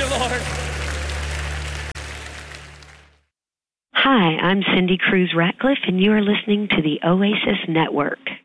you, Lord. Hi, I'm Cindy Cruz Ratcliffe, and you are listening to the Oasis Network.